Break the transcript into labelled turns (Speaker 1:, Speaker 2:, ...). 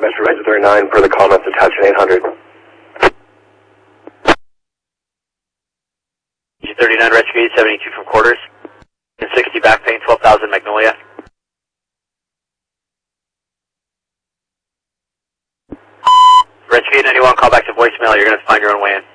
Speaker 1: Metro Red 39 for the comments attached in 800.
Speaker 2: G39 Rescue 872 from quarters. 60 back paying 12,000 Magnolia. Rescue 891, call back to voicemail. You're going to find your own way in.